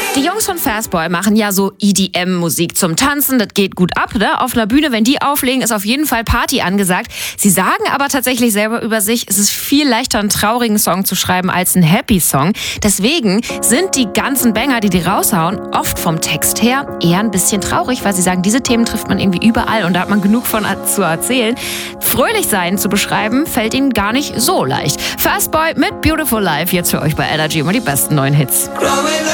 Die Jungs von Fastboy machen ja so EDM-Musik zum Tanzen, das geht gut ab, ne? Auf einer Bühne, wenn die auflegen, ist auf jeden Fall Party angesagt. Sie sagen aber tatsächlich selber über sich, es ist viel leichter, einen traurigen Song zu schreiben als einen Happy-Song. Deswegen sind die ganzen Banger, die raushauen, oft vom Text her eher ein bisschen traurig, weil sie sagen, diese Themen trifft man irgendwie überall und da hat man genug von zu erzählen. Fröhlich sein zu beschreiben, fällt ihnen gar nicht so leicht. Fastboy mit Beautiful Life, jetzt für euch bei Energy, immer die besten neuen Hits.